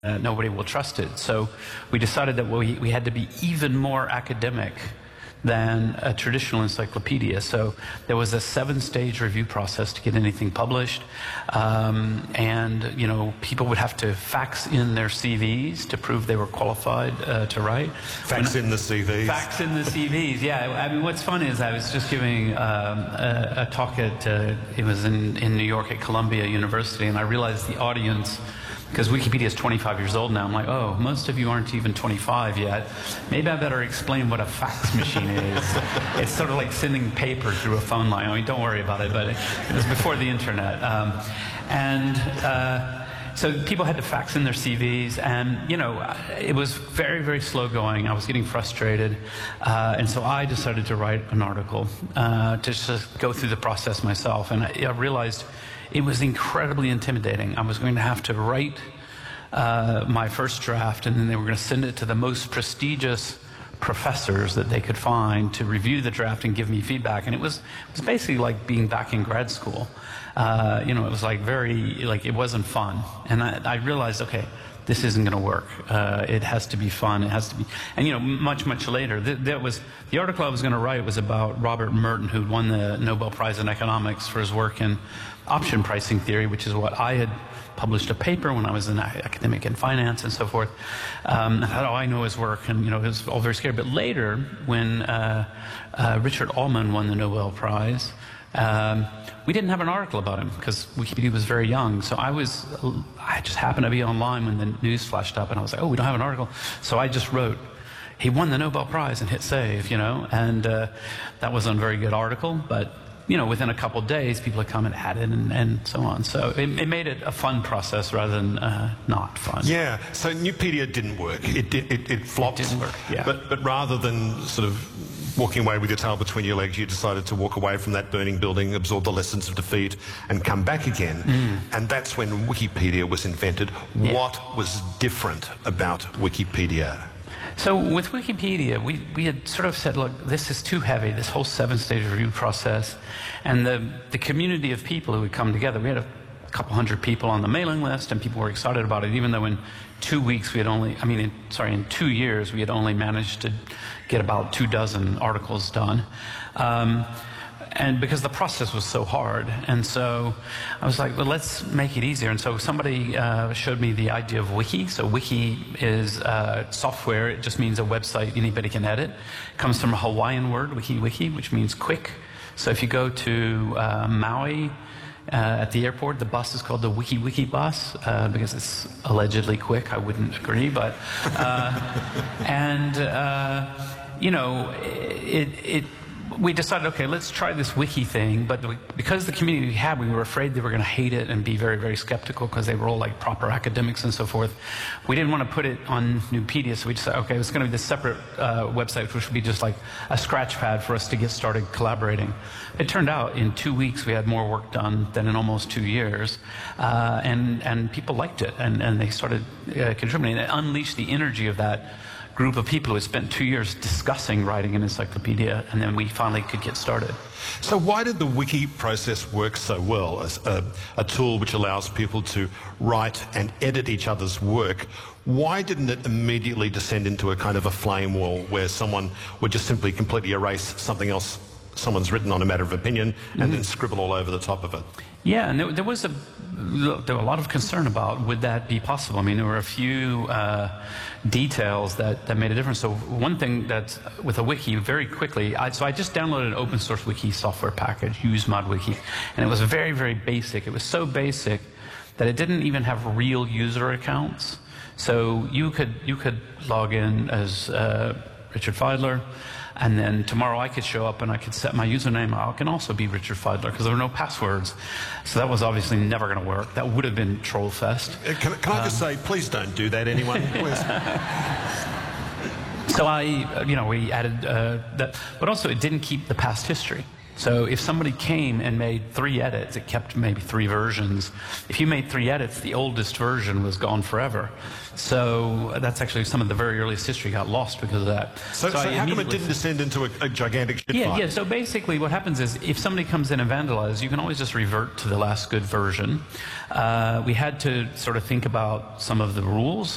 nobody will trust it. So we decided that we had to be even more academic than a traditional encyclopedia. So there was a 7-stage review process to get anything published. And, you know, people would have to fax in their CVs to prove they were qualified to write. Fax in the CVs? Fax in the CVs, yeah. I mean, what's funny is I was just giving a talk at, it was in New York at Columbia University, and I realized the audience, because Wikipedia is 25 years old now, I'm like, oh, most of you aren't even 25 yet. Maybe I better explain what a fax machine is. It's sort of like sending paper through a phone line. I mean, don't worry about it, but it was before the internet. So people had to fax in their CVs, and, you know, it was very, very slow going. I was getting frustrated, and so I decided to write an article to just go through the process myself, and I realized it was incredibly intimidating. I was going to have to write my first draft, and then they were going to send it to the most prestigious professors that they could find to review the draft and give me feedback. And it was basically like being back in grad school. You know, it was like it wasn't fun. And I realized, okay, this isn't going to work. It has to be fun. It has to be. And, you know, much, much later, the article I was going to write was about Robert Merton, who won the Nobel Prize in Economics for his work in option pricing theory, which is what I had published a paper when I was an academic in finance and so forth. I thought, oh, I know his work, and, you know, it was all very scary. But later, when Richard Allman won the Nobel Prize, we didn't have an article about him because Wikipedia was very young. So I just happened to be online when the news flashed up, and I was like, oh, we don't have an article. So I just wrote, he won the Nobel Prize, and hit save, you know. And that wasn't a very good article, but, you know, within a couple of days, people had come and added and so on. So it made it a fun process rather than not fun. Yeah. So Nupedia didn't work. It flopped. It didn't work, yeah. But rather than sort of walking away with your tail between your legs, you decided to walk away from that burning building, absorb the lessons of defeat, and come back again. And that's when Wikipedia was invented. Yeah. What was different about Wikipedia? So with Wikipedia, we had sort of said, look, this is too heavy, this whole 7-stage review process. And the community of people who would come together, we had a couple hundred people on the mailing list, and people were excited about it, even though in 2 weeks we had only, in 2 years we had only managed to get about 24 articles done. And because the process was so hard. And so I was like, well, let's make it easier. And so somebody showed me the idea of Wiki. So Wiki is software. It just means a website anybody can edit. It comes from a Hawaiian word, wiki, which means quick. So if you go to Maui at the airport, the bus is called the Wiki bus because it's allegedly quick. I wouldn't agree, but you know, we decided, okay, let's try this wiki thing, but because the community we had, we were afraid they were going to hate it and be very, very skeptical because they were all like proper academics and so forth. We didn't want to put it on Nupedia, so we decided, okay, it's going to be this separate website, which would be just like a scratch pad for us to get started collaborating. It turned out in 2 weeks we had more work done than in almost 2 years, and people liked it, and they started contributing. It unleashed the energy of that group of people who had spent 2 years discussing writing an encyclopedia, and then we finally could get started. So why did the wiki process work so well as a tool which allows people to write and edit each other's work? Why didn't it immediately descend into a kind of a flame wall where someone would just simply completely erase something else someone's written on a matter of opinion and then scribble all over the top of it? Yeah, and there were a lot of concern about would that be possible. I mean, there were a few details that made a difference. So one thing that's with a wiki, very quickly, I just downloaded an open source wiki software package, UseModWiki, and it was very, very basic. It was so basic that it didn't even have real user accounts. So you could log in as Richard Feidler, and then tomorrow I could show up and I could set my username. I can also be Richard Feidler because there were no passwords. So that was obviously never going to work. That would have been Trollfest. Can I just say, please don't do that, anyone. So we added that, but also it didn't keep the past history. So if somebody came and made 3 edits, it kept maybe 3 versions. If you made 3 edits, the oldest version was gone forever. So that's actually some of the very earliest history got lost because of that. So how come it didn't descend into a gigantic shit fight? Yeah, so basically what happens is if somebody comes in and vandalizes, you can always just revert to the last good version. We had to sort of think about some of the rules.